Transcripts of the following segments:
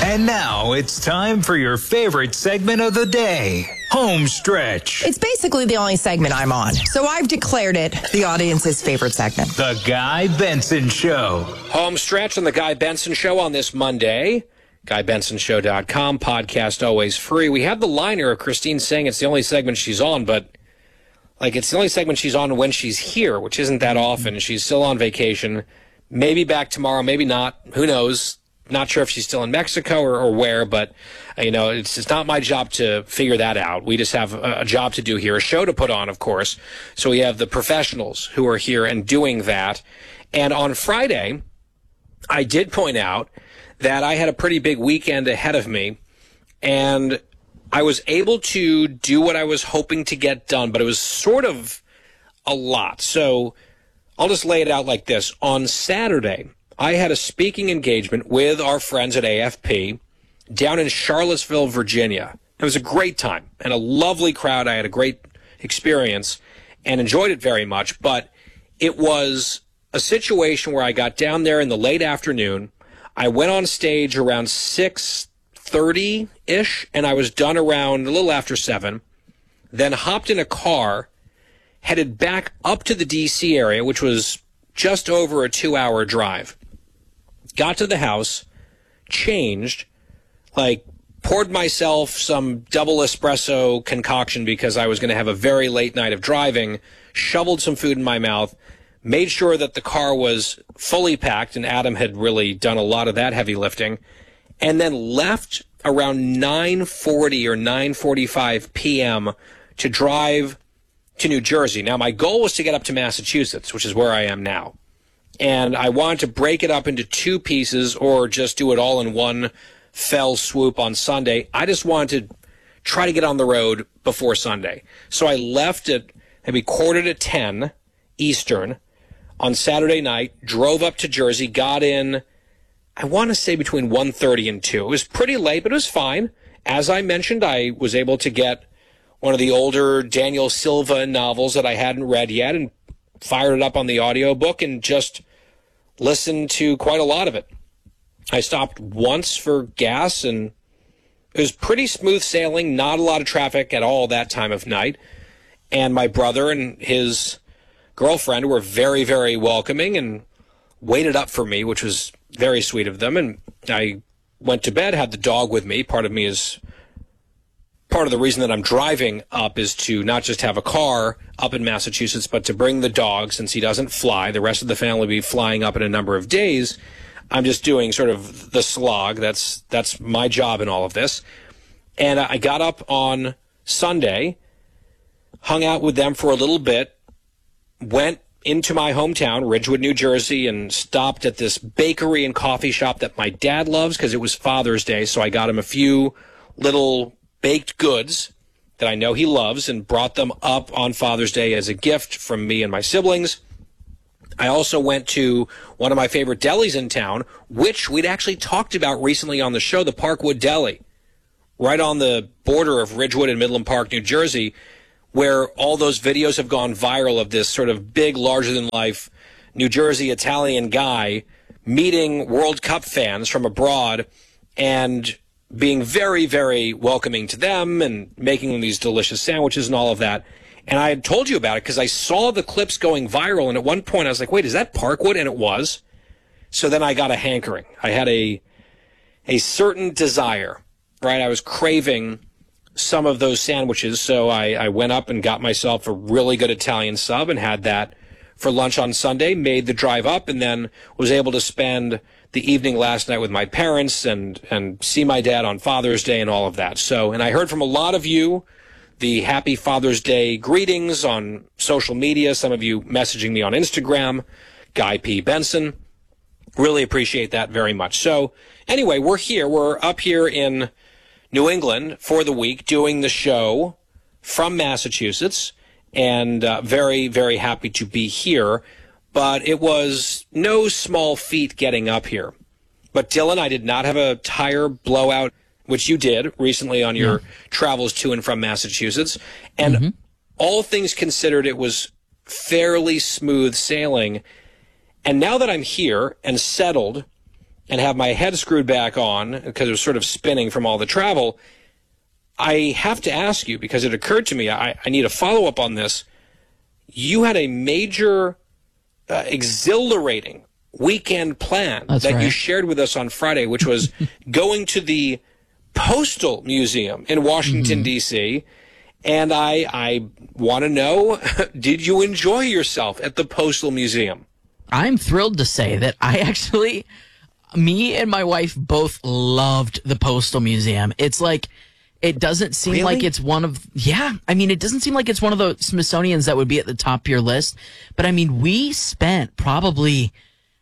And now it's time for your favorite segment of the day, Home Stretch. It's basically the only segment I'm on, so I've declared it the audience's favorite segment. The Guy Benson Show. Home Stretch on The Guy Benson Show on this Monday. GuyBensonShow.com, podcast always free. We have the liner of Christine saying it's the only segment she's on, but it's the only segment she's on when she's here, which isn't that often. She's still on vacation. Maybe back tomorrow, maybe not. Who knows? Not sure if she's still in Mexico or where, but, it's not my job to figure that out. We just have a job to do here, a show to put on, of course. So we have the professionals who are here and doing that. And on Friday, I did point out that I had a pretty big weekend ahead of me, and I was able to do what I was hoping to get done, but it was sort of a lot. So I'll just lay it out like this. On Saturday, I had a speaking engagement with our friends at AFP down in Charlottesville, Virginia. It was a great time and a lovely crowd. I had a great experience and enjoyed it very much, but it was a situation where I got down there in the late afternoon. I went on stage around 6:30-ish, and I was done around a little after 7, then hopped in a car, headed back up to the D.C. area, which was just over a 2-hour drive. Got to the house, changed, poured myself some double espresso concoction because I was going to have a very late night of driving, shoveled some food in my mouth, made sure that the car was fully packed, and Adam had really done a lot of that heavy lifting, and then left around 9:40 or 9:45 p.m. to drive to New Jersey. Now, my goal was to get up to Massachusetts, which is where I am now, and I wanted to break it up into 2 pieces or just do it all in one fell swoop on Sunday. I just wanted to try to get on the road before Sunday. So I left at maybe 9:45 Eastern on Saturday night, drove up to Jersey, got in, I want to say between 1:30 and 2. It was pretty late, but it was fine. As I mentioned, I was able to get one of the older Daniel Silva novels that I hadn't read yet and fired it up on the audiobook and just listened to quite a lot of it. I stopped once for gas, and it was pretty smooth sailing, not a lot of traffic at all that time of night. And my brother and his girlfriend were very, very welcoming and waited up for me, which was very sweet of them. And I went to bed, had the dog with me. Part of the reason that I'm driving up is to not just have a car up in Massachusetts, but to bring the dog, since he doesn't fly. The rest of the family will be flying up in a number of days. I'm just doing sort of the slog. That's my job in all of this. And I got up on Sunday, hung out with them for a little bit, went into my hometown, Ridgewood, New Jersey, and stopped at this bakery and coffee shop that my dad loves because it was Father's Day. So I got him a few little baked goods that I know he loves and brought them up on Father's Day as a gift from me and my siblings. I also went to one of my favorite delis in town, which we'd actually talked about recently on the show, the Parkwood Deli, right on the border of Ridgewood and Midland Park, New Jersey, where all those videos have gone viral of this sort of big, larger-than-life New Jersey Italian guy meeting World Cup fans from abroad and being very, very welcoming to them and making them these delicious sandwiches and all of that. And I had told you about it because I saw the clips going viral, and at one point I was like, wait, is that Parkwood? And it was. So then I got a hankering. I had a certain desire, right? I was craving some of those sandwiches, so I went up and got myself a really good Italian sub and had that for lunch on Sunday, made the drive up, and then was able to spend the evening last night with my parents and see my dad on Father's Day and all of that. So, and I heard from a lot of you the happy Father's Day greetings on social media, some of you messaging me on Instagram, Guy P. Benson. Really appreciate that very much. So anyway, we're here. We're up here in New England for the week doing the show from Massachusetts, and very, very happy to be here. But it was no small feat getting up here. But Dylan, I did not have a tire blowout, which you did recently on your travels to and from Massachusetts. And all things considered, it was fairly smooth sailing. And now that I'm here and settled and have my head screwed back on because it was sort of spinning from all the travel, I have to ask you, because it occurred to me, I need a follow-up on this. You had a major, exhilarating weekend plan that you shared with us on Friday, which was going to the Postal Museum in Washington, D.C., and I want to know, did you enjoy yourself at the Postal Museum? I'm thrilled to say that me and my wife both loved the Postal Museum. It's like, it doesn't seem like it's one of, it doesn't seem like it's one of the Smithsonian's that would be at the top of your list. But I mean, we spent probably,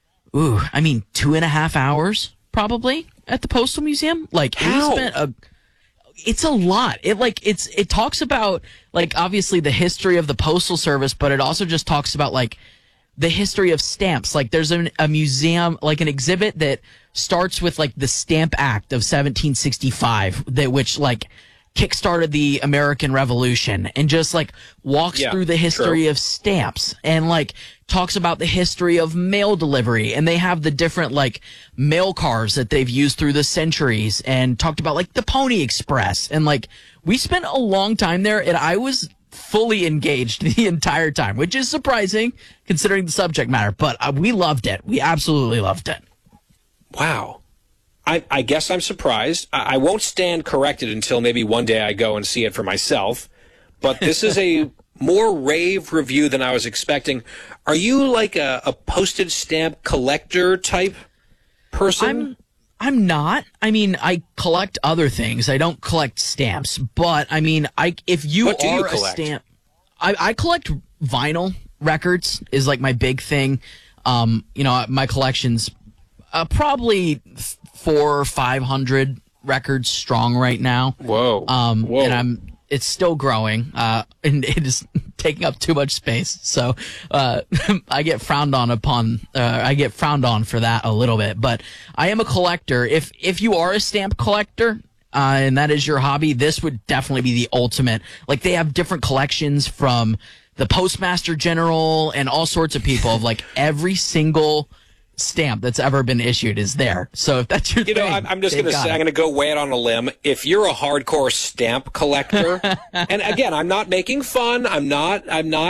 2.5 hours probably at the Postal Museum. Like, how? It's a lot. It talks about, like, obviously the history of the Postal Service, but it also just talks about, like, the history of stamps. Like, there's a museum, like an exhibit that starts with, like, the Stamp Act of 1765, which, like, kickstarted the American Revolution, and just, like, walks through the history of stamps, and, like, talks about the history of mail delivery, and they have the different, like, mail cars that they've used through the centuries, and talked about, like, the Pony Express, and, like, we spent a long time there, and I was fully engaged the entire time, which is surprising considering the subject matter, but we loved it. We absolutely loved it. Wow. I guess I'm surprised. I won't stand corrected until maybe one day I go and see it for myself, but this is a more rave review than I was expecting. Are you like a postage stamp collector type person? I'm not. I mean, I collect other things. I don't collect stamps, but I mean, if you what do are you a collect? stamp, I collect vinyl records is like my big thing. My collection's probably 400 or 500 records strong right now. Whoa. Whoa. And it's still growing, and it is taking up too much space. So, I get frowned on for that a little bit, but I am a collector. If you are a stamp collector, and that is your hobby, this would definitely be the ultimate. Like, they have different collections from the Postmaster General and all sorts of people of, like, every single stamp that's ever been issued is there. So if that's your thing, I'm just going to say, I'm going to go way out on a limb. If you're a hardcore stamp collector, and again, I'm not making fun, I'm not,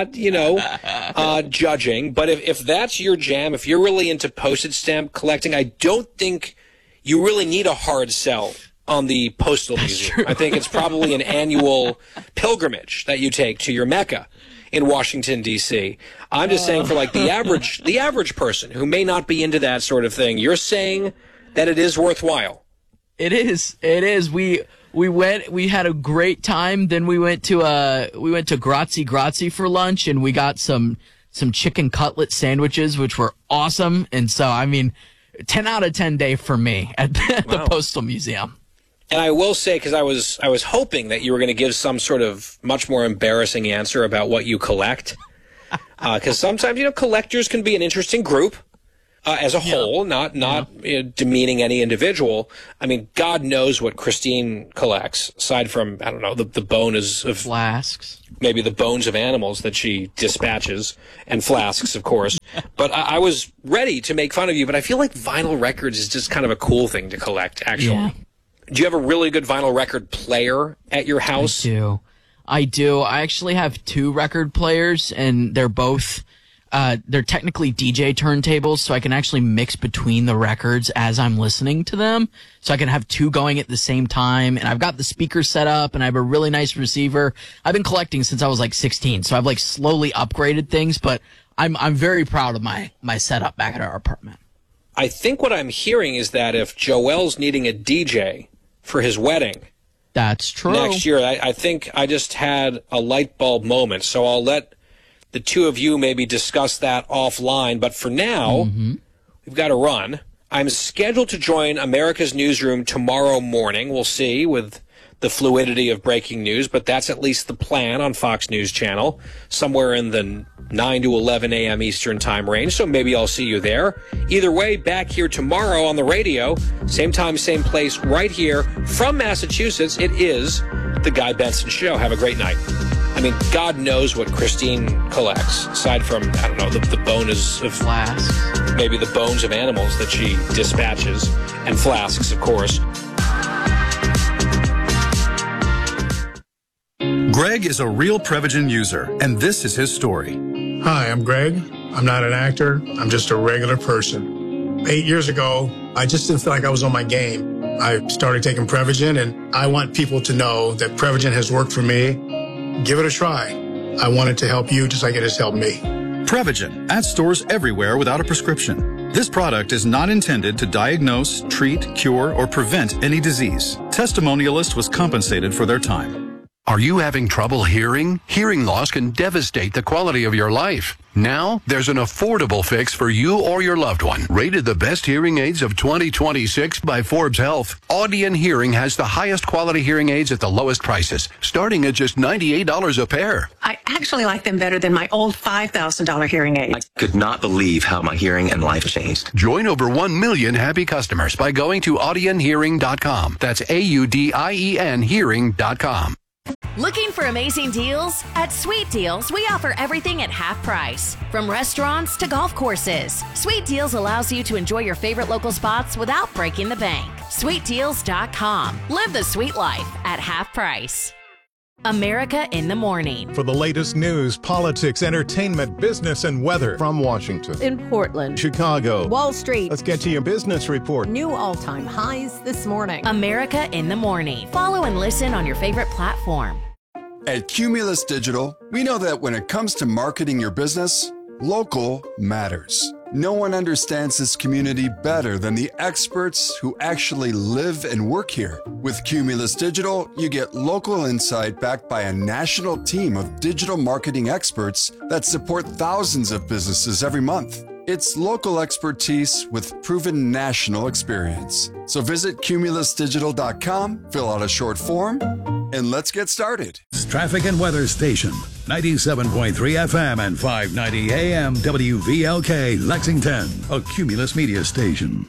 judging, but if that's your jam, if you're really into postage stamp collecting, I don't think you really need a hard sell on the Postal Museum. True. I think it's probably an annual pilgrimage that you take to your Mecca in Washington, D.C. I'm just saying, for like the average person who may not be into that sort of thing, you're saying that it is worthwhile. It is. We had a great time. Then we went to Grazie for lunch, and we got some chicken cutlet sandwiches, which were awesome. And so, I mean, 10 out of 10 day for me at the Postal Museum. And I will say, because I was hoping that you were going to give some sort of much more embarrassing answer about what you collect. Because sometimes, collectors can be an interesting group as a whole, not demeaning any individual. I mean, God knows what Christine collects, aside from, I don't know, the bones of flasks. Maybe the bones of animals that she dispatches, and flasks, of course. But I was ready to make fun of you, but I feel like vinyl records is just kind of a cool thing to collect, actually. Yeah. Do you have a really good vinyl record player at your house? I do. I actually have 2 record players, and they're both, they're technically DJ turntables, so I can actually mix between the records as I'm listening to them. So I can have 2 going at the same time, and I've got the speaker set up, and I have a really nice receiver. I've been collecting since I was like 16, so I've like slowly upgraded things, but I'm very proud of my setup back at our apartment. I think what I'm hearing is that if Joel's needing a DJ for his wedding, that's true, next year, I think I just had a light bulb moment. So I'll let the two of you maybe discuss that offline. But for now, we've got to run. I'm scheduled to join America's Newsroom tomorrow morning. We'll see with the fluidity of breaking news, but that's at least the plan on Fox News Channel, somewhere in the 9 to 11 a.m. Eastern time range, so maybe I'll see you there. Either way, back here tomorrow on the radio, same time, same place, right here from Massachusetts. It is The Guy Benson Show. Have a great night. I mean, God knows what Christine collects, aside from, I don't know, the bonus of flasks. maybe the bones of animals that she dispatches, and flasks, of course. Greg is a real Prevagen user, and this is his story. Hi, I'm Greg. I'm not an actor. I'm just a regular person. 8 years ago, I just didn't feel like I was on my game. I started taking Prevagen, and I want people to know that Prevagen has worked for me. Give it a try. I want it to help you just like it has helped me. Prevagen, at stores everywhere without a prescription. This product is not intended to diagnose, treat, cure, or prevent any disease. Testimonialist was compensated for their time. Are you having trouble hearing? Hearing loss can devastate the quality of your life. Now, there's an affordable fix for you or your loved one. Rated the best hearing aids of 2026 by Forbes Health, Audion Hearing has the highest quality hearing aids at the lowest prices, starting at just $98 a pair. I actually like them better than my old $5,000 hearing aids. I could not believe how my hearing and life changed. Join over 1 million happy customers by going to audionhearing.com. That's AUDIEN hearing.com. Looking for amazing deals? At Sweet Deals, we offer everything at half price. From restaurants to golf courses, Sweet Deals allows you to enjoy your favorite local spots without breaking the bank. SweetDeals.com. Live the sweet life at half price. America in the Morning. For the latest news, politics, entertainment, business, and weather. From Washington, in Portland, Chicago, Wall Street. Let's get to your business report. New all-time highs this morning. America in the Morning. Follow and listen on your favorite platform. At Cumulus Digital, we know that when it comes to marketing your business, local matters. No one understands this community better than the experts who actually live and work here. With Cumulus Digital, you get local insight backed by a national team of digital marketing experts that support thousands of businesses every month. It's local expertise with proven national experience. So visit cumulusdigital.com, fill out a short form, and let's get started. Traffic and weather station, 97.3 FM and 590 AM WVLK, Lexington, a Cumulus media station.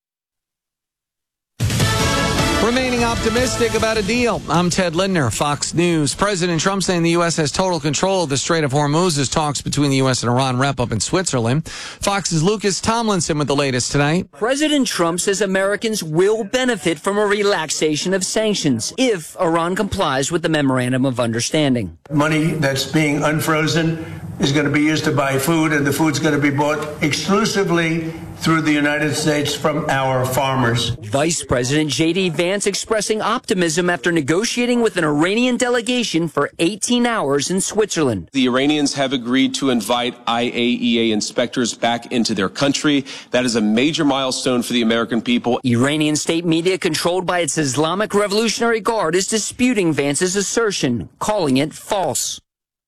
Remaining optimistic about a deal. I'm Ted Lindner, Fox News. President Trump saying the U.S. has total control of the Strait of Hormuz as talks between the U.S. and Iran wrap up in Switzerland. Fox's Lucas Tomlinson with the latest tonight. President Trump says Americans will benefit from a relaxation of sanctions if Iran complies with the Memorandum of Understanding. Money that's being unfrozen is going to be used to buy food, and the food's going to be bought exclusively through the United States from our farmers. Vice President J.D. Vance expressing optimism after negotiating with an Iranian delegation for 18 hours in Switzerland. The Iranians have agreed to invite IAEA inspectors back into their country. That is a major milestone for the American people. Iranian state media controlled by its Islamic Revolutionary Guard is disputing Vance's assertion, calling it false.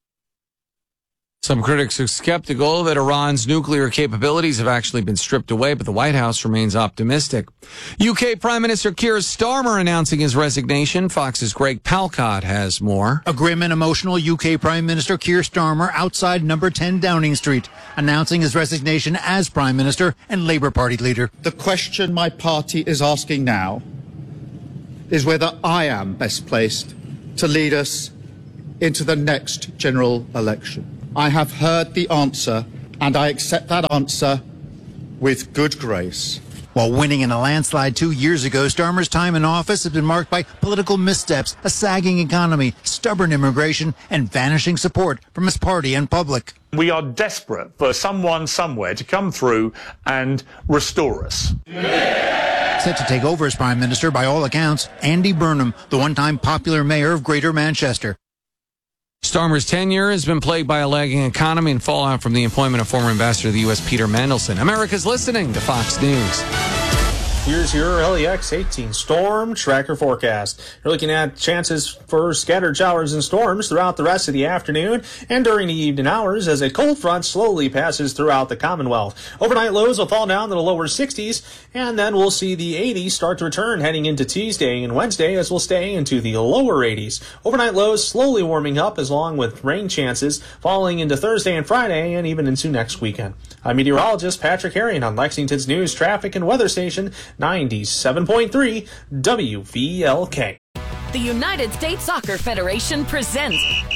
Some critics are skeptical that Iran's nuclear capabilities have actually been stripped away, but the White House remains optimistic. UK Prime Minister Keir Starmer announcing his resignation. Fox's Greg Palcott has more. A grim and emotional UK Prime Minister Keir Starmer outside number 10 Downing Street, announcing his resignation as Prime Minister and Labour Party leader. The question my party is asking now is whether I am best placed to lead us into the next general election. I have heard the answer, and I accept that answer with good grace. While winning in a landslide 2 years ago, Starmer's time in office has been marked by political missteps, a sagging economy, stubborn immigration, and vanishing support from his party and public. We are desperate for someone somewhere to come through and restore us. Set to take over as Prime Minister, by all accounts, Andy Burnham, the one-time popular mayor of Greater Manchester. Starmer's tenure has been plagued by a lagging economy and fallout from the appointment of former ambassador to the U.S. Peter Mandelson. America's listening to Fox News. Here's your LEX 18 storm tracker forecast. You're looking at chances for scattered showers and storms throughout the rest of the afternoon and during the evening hours as a cold front slowly passes throughout the Commonwealth. Overnight lows will fall down to the lower 60s, and then we'll see the 80s start to return heading into Tuesday and Wednesday as we'll stay into the lower 80s. Overnight lows slowly warming up along with rain chances falling into Thursday and Friday and even into next weekend. I'm meteorologist Patrick Herring on Lexington's News, Traffic, and Weather Station 97.3 WVLK. The United States Soccer Federation presents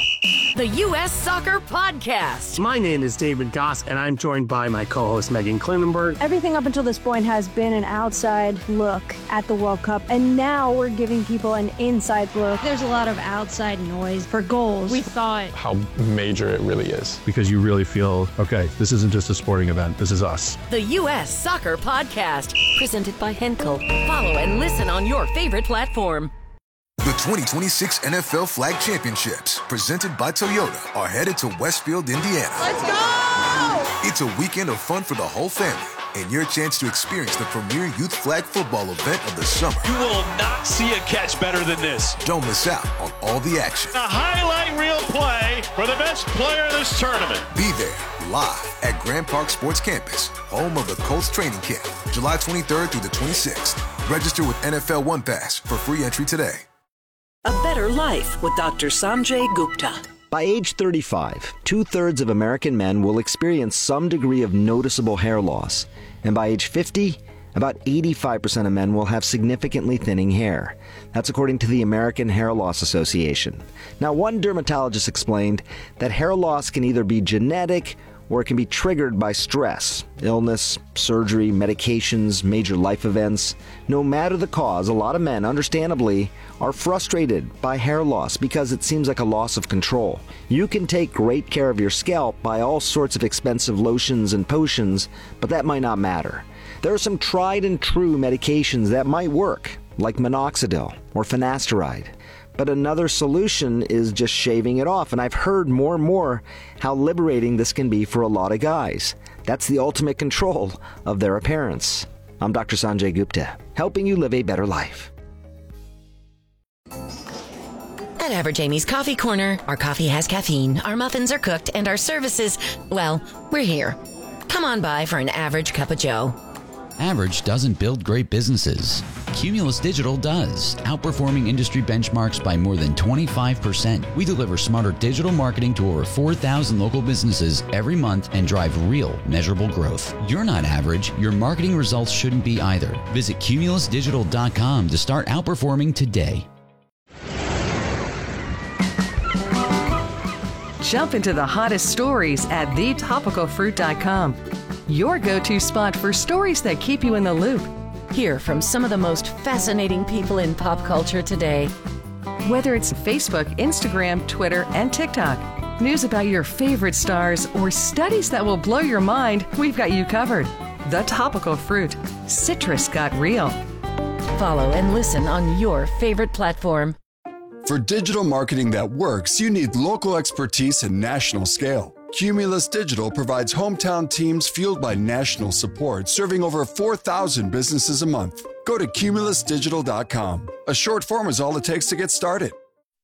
The U.S. Soccer Podcast. My name is David Goss, and I'm joined by my co-host Megan Klinenberg. Everything up until this point has been an outside look at the World Cup, and now we're giving people an inside look. There's a lot of outside noise for goals. We thought how major it really is, because you really feel, okay, this isn't just a sporting event, this is us. The U.S. Soccer Podcast, presented by Henkel. Follow and listen on your favorite platform. The 2026 NFL Flag Championships, presented by Toyota, are headed to Westfield, Indiana. Let's go! It's a weekend of fun for the whole family, and your chance to experience the premier youth flag football event of the summer. You will not see a catch better than this. Don't miss out on all the action. A highlight reel play for the best player of this tournament. Be there, live at Grand Park Sports Campus, home of the Colts training camp, July 23rd through the 26th. Register with NFL One Pass for free entry today. A better life with Dr. Sanjay Gupta. By age 35, 2/3 of American men will experience some degree of noticeable hair loss. And by age 50, about 85% of men will have significantly thinning hair. That's according to the American Hair Loss Association. Now, one dermatologist explained that hair loss can either be genetic or it can be triggered by stress, illness, surgery, medications, major life events. No matter the cause, a lot of men, understandably, are frustrated by hair loss because it seems like a loss of control. You can take great care of your scalp by all sorts of expensive lotions and potions, but that might not matter. There are some tried and true medications that might work, like minoxidil or finasteride. But another solution is just shaving it off, and I've heard more and more how liberating this can be for a lot of guys. That's the ultimate control of their appearance. I'm Dr. Sanjay Gupta, helping you live a better life. At Average Amy's Coffee Corner, our coffee has caffeine, our muffins are cooked, and our services, well, we're here. Come on by for an average cup of joe. Average doesn't build great businesses. Cumulus Digital does, outperforming industry benchmarks by more than 25%. We deliver smarter digital marketing to over 4,000 local businesses every month and drive real, measurable growth. You're not average. Your marketing results shouldn't be either. Visit cumulusdigital.com to start outperforming today. Jump into the hottest stories at thetopicalfruit.com. Your go-to spot for stories that keep you in the loop. Hear from some of the most fascinating people in pop culture today. Whether it's Facebook, Instagram, Twitter, and TikTok, news about your favorite stars, or studies that will blow your mind, we've got you covered. The Topical Fruit. Citrus got real. Follow and listen on your favorite platform. For digital marketing that works, you need local expertise and national scale. Cumulus Digital provides hometown teams fueled by national support, serving over 4,000 businesses a month. Go to cumulusdigital.com. A short form is all it takes to get started.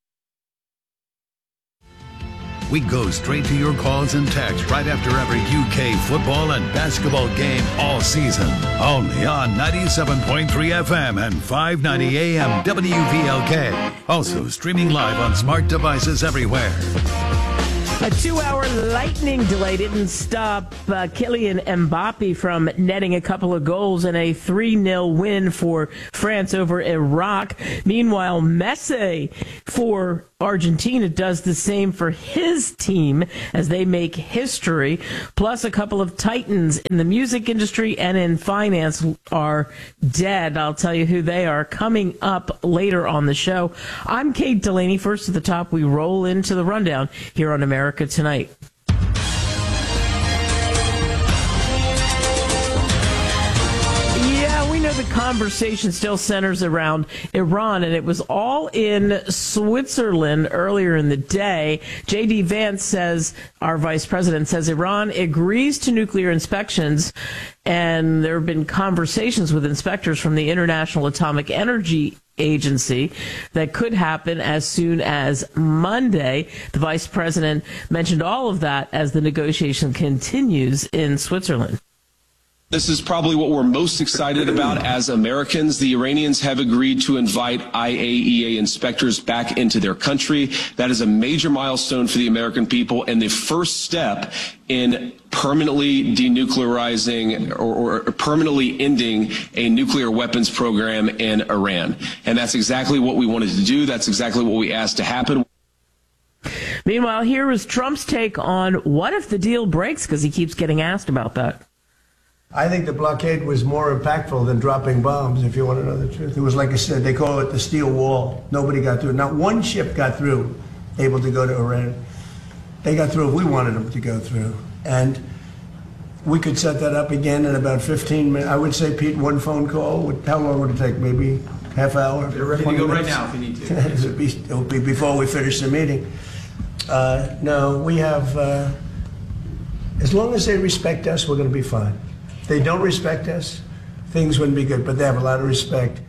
We go straight to your calls and texts right after every UK football and basketball game all season. Only on 97.3 FM and 590 AM WVLK. Also streaming live on smart devices everywhere. A 2-hour lightning delay didn't stop Kylian Mbappe from netting a couple of goals in a 3-0 win for France over Iraq. Meanwhile, Messi for Argentina does the same for his team as they make history. Plus, a couple of titans in the music industry and in finance are dead. I'll tell you who they are coming up later on the show. I'm Kate Delaney. First at the top, we roll into the rundown here on America Tonight. The conversation still centers around Iran, and it was all in Switzerland earlier in the day. J.D. Vance says, our vice president says, Iran agrees to nuclear inspections, and there have been conversations with inspectors from the International Atomic Energy Agency that could happen as soon as Monday. The vice president mentioned all of that as the negotiation continues in Switzerland. This is probably what we're most excited about as Americans. The Iranians have agreed to invite IAEA inspectors back into their country. That is a major milestone for the American people and the first step in permanently denuclearizing or permanently ending a nuclear weapons program in Iran. And that's exactly what we wanted to do. That's exactly what we asked to happen. Meanwhile, here was Trump's take on what if the deal breaks, because he keeps getting asked about that. I think the blockade was more impactful than dropping bombs, if you want to know the truth. It was like I said, they call it the steel wall. Nobody got through. Not one ship got through, able to go to Iran. They got through if we wanted them to go through. And we could set that up again in about 15 minutes. I would say, Pete, one phone call. How long would it take? Maybe half hour? They're ready to go right now if you need to. It'll be before we finish the meeting. No, we have, as long as they respect us, we're going to be fine. If they don't respect us, things wouldn't be good, but they have a lot of respect.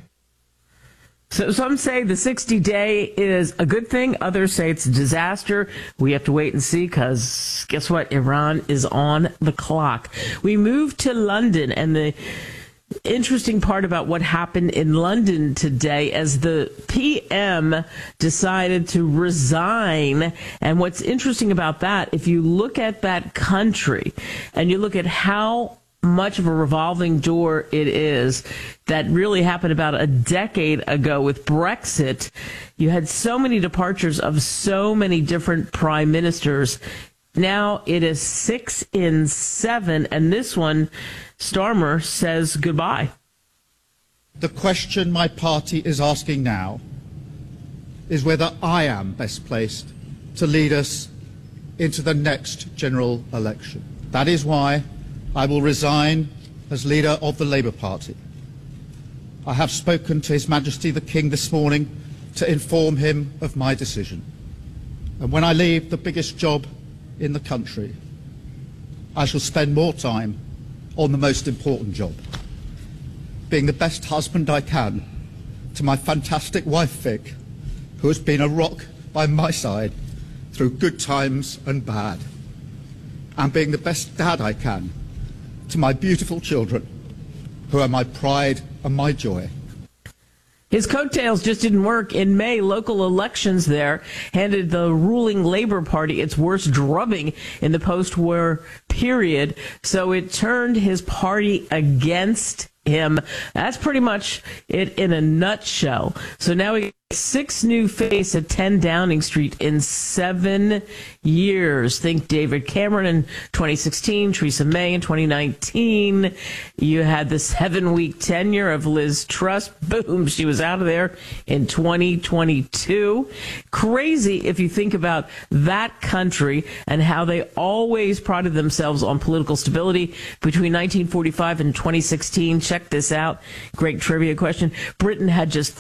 So some say the 60-day is a good thing. Others say it's a disaster. We have to wait and see, because guess what? Iran is on the clock. We move to London, and the interesting part about what happened in London today as the PM decided to resign. And what's interesting about that, if you look at that country and you look at how much of a revolving door it is, that really happened about a decade ago with Brexit. You had so many departures of so many different prime ministers. Now it is 6 in 7, and this one, Starmer, says goodbye. The question my party is asking now is whether I am best placed to lead us into the next general election. That is why I will resign as leader of the Labour Party. I have spoken to His Majesty the King this morning to inform him of my decision. And when I leave the biggest job in the country, I shall spend more time on the most important job, being the best husband I can to my fantastic wife Vic, who has been a rock by my side through good times and bad, and being the best dad I can to my beautiful children, who are my pride and my joy. His coattails just didn't work. In May, local elections there handed the ruling Labour Party its worst drubbing in the post-war period, so it turned his party against him. That's pretty much it in a nutshell. So now we got 6 new faces at 10 Downing Street in 7 years. Think David Cameron in 2016, Theresa May in 2019. You had the 7-week tenure of Liz Truss. Boom, she was out of there in 2022. Crazy if you think about that country and how they always prided themselves on political stability. Between 1945 and 2016, check this out, great trivia question, Britain had just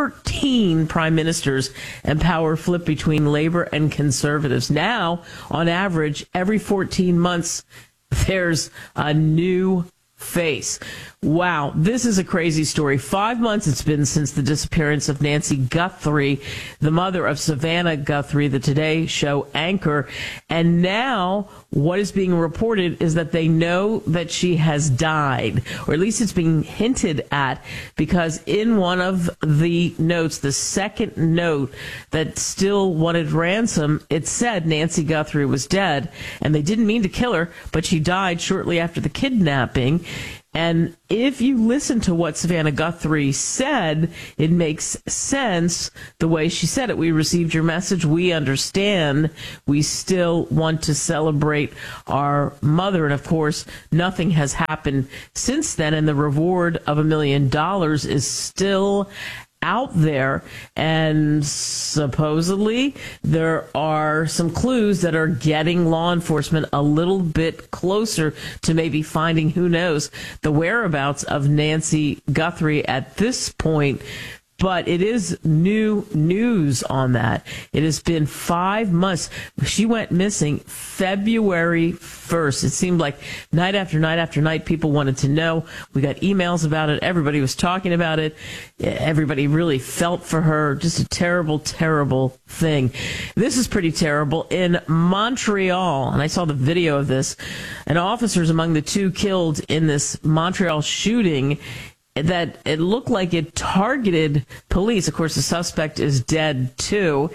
13 prime ministers, and power flipped between Labour and Conservatives. Now, on average, every 14 months, there's a new face. Wow, this is a crazy story. 5 months it's been since the disappearance of Nancy Guthrie, the mother of Savannah Guthrie, the Today Show anchor. And now what is being reported is that they know that she has died, or at least it's being hinted at, because in one of the notes, the second note that still wanted ransom, it said Nancy Guthrie was dead, and they didn't mean to kill her, but she died shortly after the kidnapping. And if you listen to what Savannah Guthrie said, it makes sense the way she said it. We received your message. We understand. We still want to celebrate our mother. And of course, nothing has happened since then. And the reward of $1 million is still out there, and supposedly there are some clues that are getting law enforcement a little bit closer to maybe finding, who knows, the whereabouts of Nancy Guthrie at this point. But it is new news on that. It has been 5 months. She went missing February 1st. It seemed like night after night after night, people wanted to know. We got emails about it. Everybody was talking about it. Everybody really felt for her. Just a terrible, terrible thing. This is pretty terrible. In Montreal, and I saw the video of this, an officer is among the 2 killed in this Montreal shooting that it looked like it targeted police. Of course, the suspect is dead, too.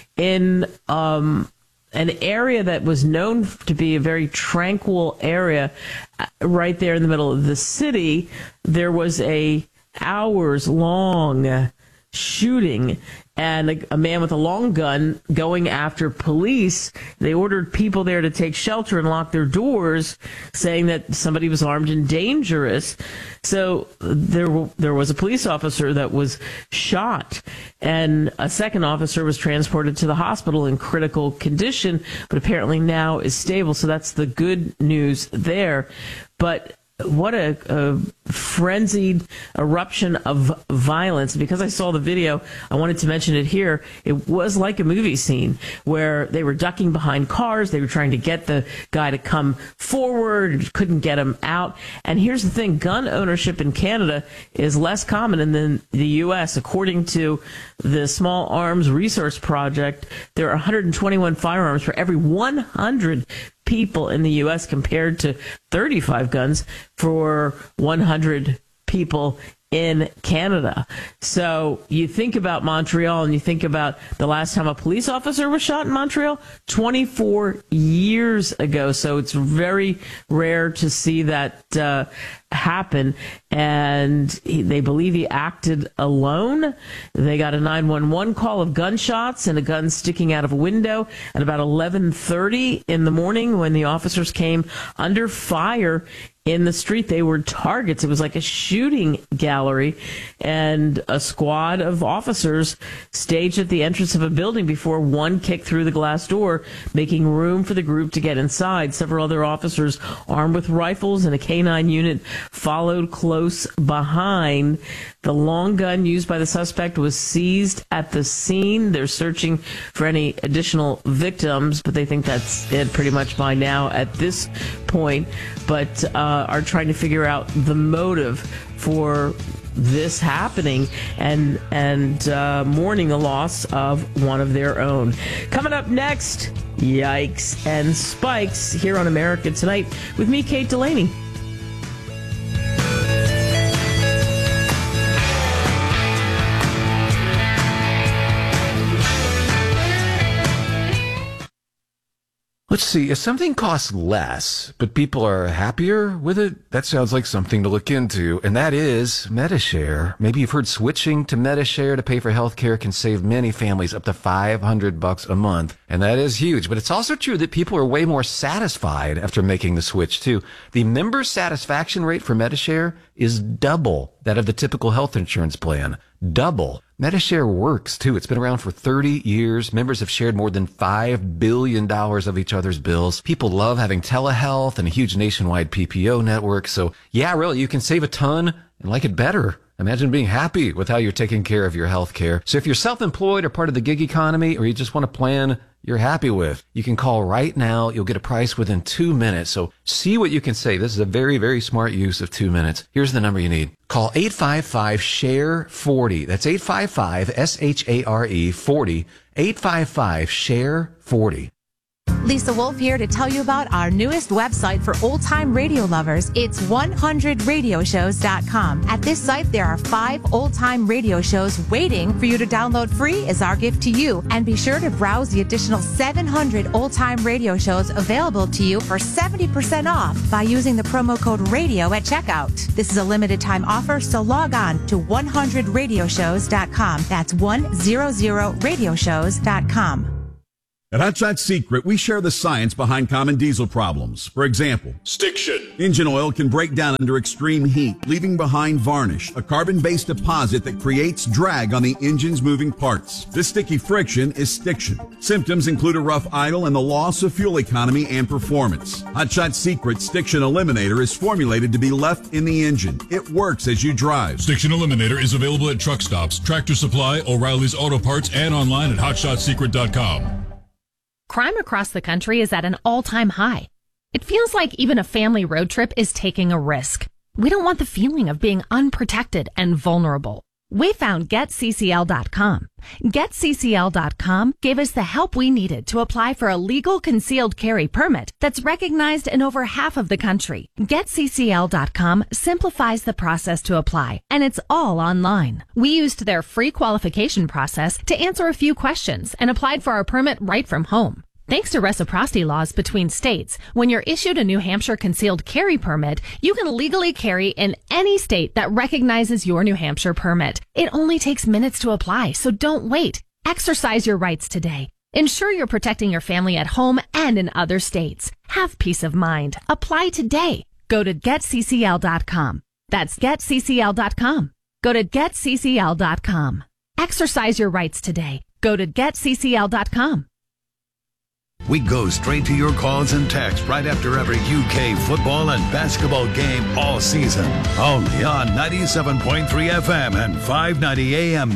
In an area that was known to be a very tranquil area, right there in the middle of the city, there was a hours-long shooting and a man with a long gun going after police. They ordered people there to take shelter and lock their doors, saying that somebody was armed and dangerous. So there was a police officer that was shot, and a second officer was transported to the hospital in critical condition, but apparently now is stable. So that's the good news there. But what a frenzied eruption of violence. Because I saw the video, I wanted to mention it here. It was like a movie scene where they were ducking behind cars. They were trying to get the guy to come forward, couldn't get him out. And here's the thing, gun ownership in Canada is less common than the U.S. According to the Small Arms Resource Project, there are 121 firearms for every 100 people in the U.S. compared to 35 guns for 100 people in Canada. So you think about Montreal and you think about the last time a police officer was shot in Montreal, 24 years ago. So it's very rare to see that happen. And they believe he acted alone. They got a 911 call of gunshots and a gun sticking out of a window at about 11:30 in the morning when the officers came under fire in the street. They were targets. It was like a shooting gallery, and a squad of officers staged at the entrance of a building before one kicked through the glass door, making room for the group to get inside. Several other officers armed with rifles and a K-9 unit followed close behind. The long gun used by the suspect was seized at the scene. They're searching for any additional victims, but they think that's it pretty much by now at this point, but are trying to figure out the motive for this happening and mourning the loss of one of their own. Coming up next, Yikes and Spikes here on America Tonight with me, Kate Delaney. Let's see, if something costs less, but people are happier with it, that sounds like something to look into, and that is Medi-Share. Maybe you've heard switching to Medi-Share to pay for healthcare can save many families up to $500 a month, and that is huge. But it's also true that people are way more satisfied after making the switch, too. The member satisfaction rate for Medi-Share is double that of the typical health insurance plan. Double. Medi-Share works, too. It's been around for 30 years. Members have shared more than $5 billion of each other's bills. People love having telehealth and a huge nationwide PPO network. So, yeah, really, you can save a ton and like it better. Imagine being happy with how you're taking care of your health care. So if you're self-employed or part of the gig economy, or you just want a plan you're happy with, you can call right now. You'll get a price within 2 minutes. So see what you can save. This is a very, very smart use of 2 minutes. Here's the number you need. Call 855-SHARE-40. That's 855-SHARE-40. 855-SHARE-40. Lisa Wolf here to tell you about our newest website for old-time radio lovers. It's 100radioshows.com. At this site, there are 5 old-time radio shows waiting for you to download free as our gift to you. And be sure to browse the additional 700 old-time radio shows available to you for 70% off by using the promo code RADIO at checkout. This is a limited-time offer, so log on to 100radioshows.com. That's 100radioshows.com. At Hot Shot Secret, we share the science behind common diesel problems. For example, stiction. Engine oil can break down under extreme heat, leaving behind varnish, a carbon-based deposit that creates drag on the engine's moving parts. This sticky friction is stiction. Symptoms include a rough idle and the loss of fuel economy and performance. Hot Shot Secret Stiction Eliminator is formulated to be left in the engine. It works as you drive. Stiction Eliminator is available at truck stops, Tractor Supply, O'Reilly's Auto Parts, and online at hotshotsecret.com. Crime across the country is at an all-time high. It feels like even a family road trip is taking a risk. We don't want the feeling of being unprotected and vulnerable. We found GetCCL.com. GetCCL.com gave us the help we needed to apply for a legal concealed carry permit that's recognized in over half of the country. GetCCL.com simplifies the process to apply, and it's all online. We used their free qualification process to answer a few questions and applied for our permit right from home. Thanks to reciprocity laws between states, when you're issued a New Hampshire concealed carry permit, you can legally carry in any state that recognizes your New Hampshire permit. It only takes minutes to apply, so don't wait. Exercise your rights today. Ensure you're protecting your family at home and in other states. Have peace of mind. Apply today. Go to getccl.com. That's getccl.com. Go to getccl.com. Exercise your rights today. Go to getccl.com. We go straight to your calls and texts right after every UK football and basketball game all season. Only on 97.3 FM and 590 AM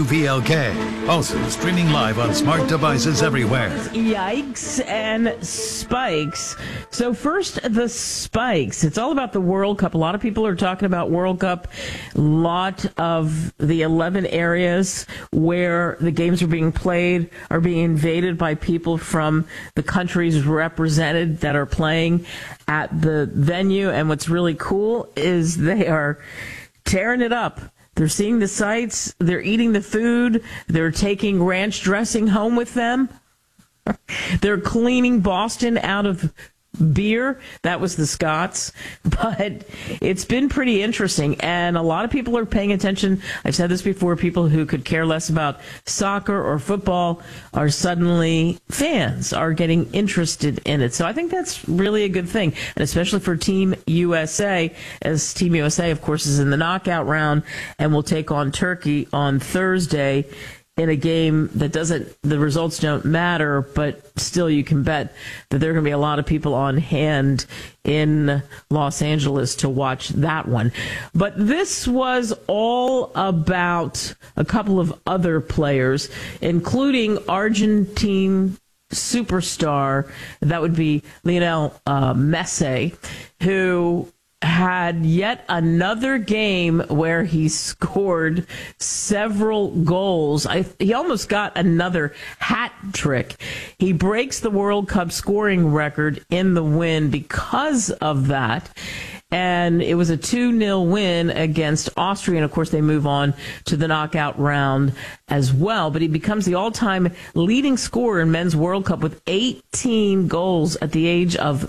WVLK. Also streaming live on smart devices everywhere. Yikes and spikes. So first, the spikes. It's all about the World Cup. A lot of people are talking about World Cup. A lot of the 11 areas where the games are being played are being invaded by people from the countries represented that are playing at the venue. And what's really cool is they are tearing it up. They're seeing the sights. They're eating the food. They're taking ranch dressing home with them. They're cleaning Boston out of beer. That was the Scots. But it's been pretty interesting. And a lot of people are paying attention. I've said this before. People who could care less about soccer or football are suddenly fans, are getting interested in it. So I think that's really a good thing. And especially for Team USA, as Team USA, of course, is in the knockout round and will take on Turkey on Thursday in a game that the results don't matter, but still you can bet that there are going to be a lot of people on hand in Los Angeles to watch that one. But this was all about a couple of other players, including Argentine superstar, that would be Lionel Messi, who had yet another game where he scored several goals. He almost got another hat trick. He breaks the World Cup scoring record in the win because of that. And it was a 2-0 win against Austria. And, of course, they move on to the knockout round as well. But he becomes the all-time leading scorer in men's World Cup with 18 goals at the age of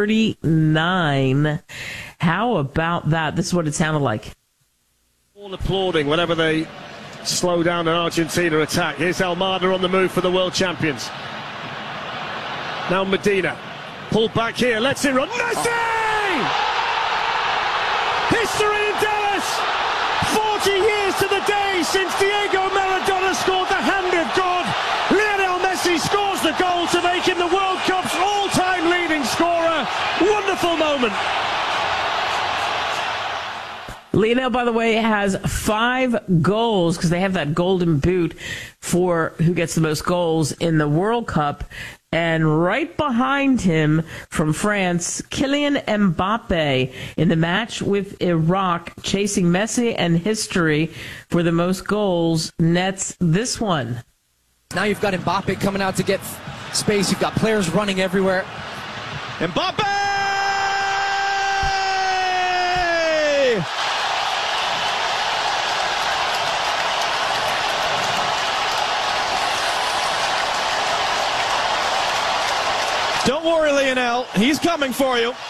39. How about that? This is what it sounded like. All applauding whenever they slow down an Argentina attack. Here's Almada on the move for the world champions. Now Medina. Pulled back here. Lets it run. Messi! History in Dallas! 40 years to the day since Diego Maradona scored the hand of God. Lionel Messi scores the goal to make him the World Cup's all-time leading scorer. Wonderful moment. Lionel, by the way, has 5 goals because they have that golden boot for who gets the most goals in the World Cup. And right behind him from France, Kylian Mbappe in the match with Iraq, chasing Messi and history for the most goals, nets this one. Now you've got Mbappe coming out to get space. You've got players running everywhere. Mbappe! Don't worry, Lionel. He's coming for you.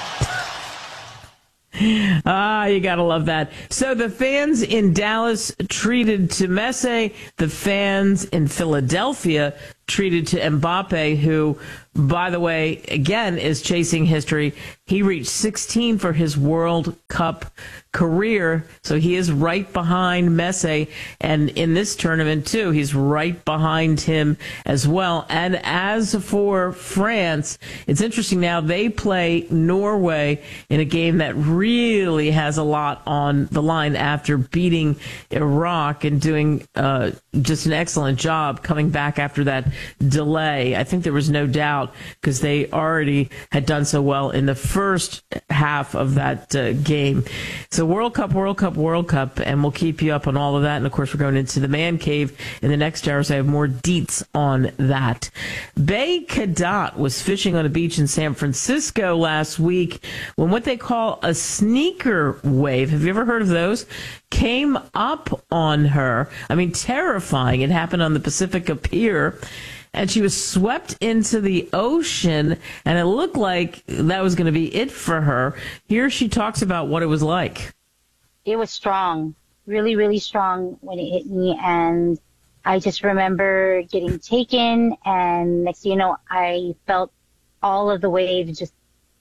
You gotta love that. So the fans in Dallas treated to Messi. The fans in Philadelphia treated to Mbappe, who, by the way, again, is chasing history. He reached 16 for his World Cup career, so he is right behind Messi. And in this tournament, too, he's right behind him as well. And as for France, it's interesting now, they play Norway in a game that really has a lot on the line after beating Iraq and doing just an excellent job coming back after that delay. I think there was no doubt because they already had done so well in the first half of that game. So World Cup, and we'll keep you up on all of that. And, of course, we're going into the man cave in the next hour, so I have more deets on that. Bay Cadet was fishing on a beach in San Francisco last week when what they call a sneaker wave, have you ever heard of those, came up on her. I mean, terrifying. It happened on the Pacifica Pier. and she was swept into the ocean, and it looked like that was going to be it for her. Here she talks about what it was like. It was strong, really, really strong when it hit me, and I just remember getting taken, and next thing you know, I felt all of the waves just.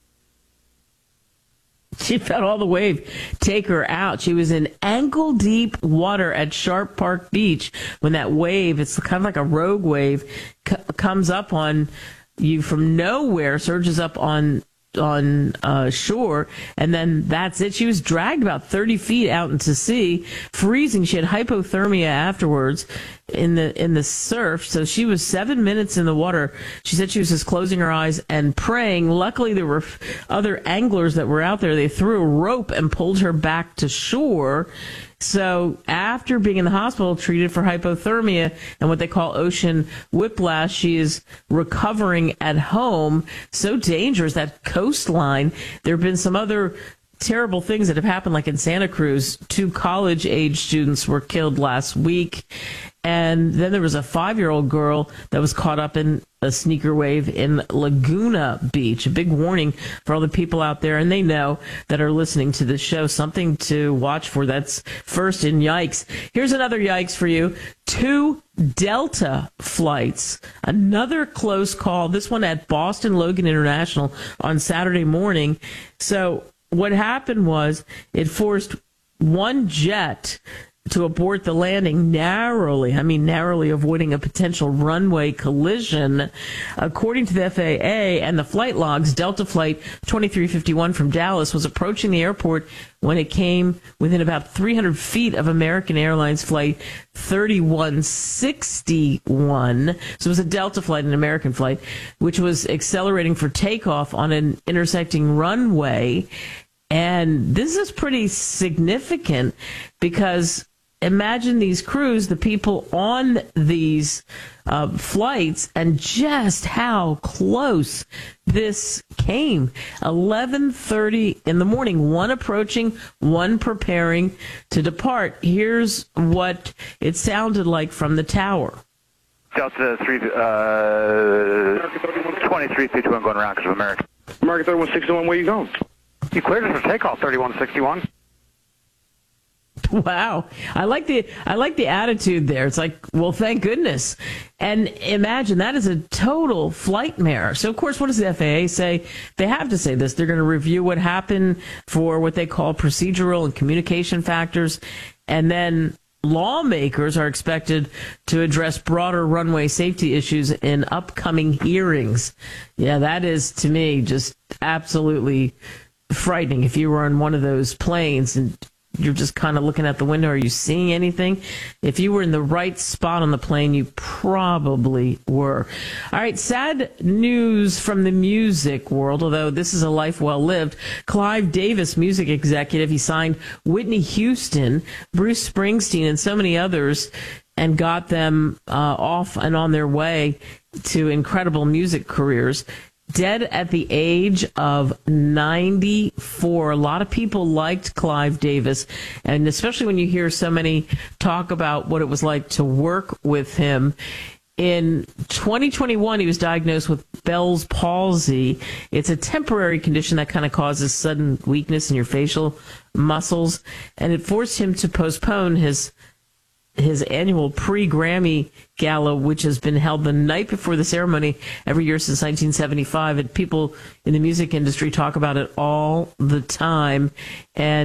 She felt all the wave take her out. She was in ankle-deep water at Sharp Park Beach when that wave, it's kind of like a rogue wave, comes up on you from nowhere, surges up on shore, and then that's it. She was dragged about 30 feet out into sea, freezing. She had hypothermia afterwards in the surf. So she was 7 minutes in the water. She said she was just closing her eyes and praying. Luckily, there were other anglers that were out there. They threw a rope and pulled her back to shore. So after being in the hospital, treated for hypothermia and what they call ocean whiplash, she is recovering at home. So dangerous, that coastline. There have been some other terrible things that have happened, like in Santa Cruz. 2 college-age students were killed last week. And then there was a 5-year-old girl that was caught up in a sneaker wave in Laguna Beach. A big warning for all the people out there, and they know that are listening to this show, something to watch for. That's first in yikes. Here's another yikes for you. 2 Delta flights. Another close call. This one at Boston Logan International on Saturday morning. So what happened was it forced one jet to abort the landing narrowly avoiding a potential runway collision. According to the FAA and the flight logs, Delta Flight 2351 from Dallas was approaching the airport when it came within about 300 feet of American Airlines Flight 3161. So it was a Delta flight, an American flight, which was accelerating for takeoff on an intersecting runway. And this is pretty significant because imagine these crews, the people on these flights, and just how close this came. 11:30 in the morning, one approaching, one preparing to depart. Here's what it sounded like from the tower. Delta 2351 going around because of American. American 3161, where you going? You cleared us for takeoff, 3161. Wow. I like the attitude there. It's like, well, thank goodness. And imagine that is a total flight error. So, of course, what does the FAA say? They have to say this. They're going to review what happened for what they call procedural and communication factors. And then lawmakers are expected to address broader runway safety issues in upcoming hearings. Yeah, that is, to me, just absolutely frightening. If you were on one of those planes and you're just kind of looking out the window, are you seeing anything? If you were in the right spot on the plane, you probably were. All right, sad news from the music world, although this is a life well lived. Clive Davis, music executive, he signed Whitney Houston, Bruce Springsteen, and so many others, and got them off and on their way to incredible music careers. Dead at the age of 94. A lot of people liked Clive Davis, and especially when you hear so many talk about what it was like to work with him. In 2021, he was diagnosed with Bell's palsy. It's a temporary condition that kind of causes sudden weakness in your facial muscles, and it forced him to postpone his annual pre-Grammy gala, which has been held the night before the ceremony every year since 1975. And people in the music industry talk about it all the time. And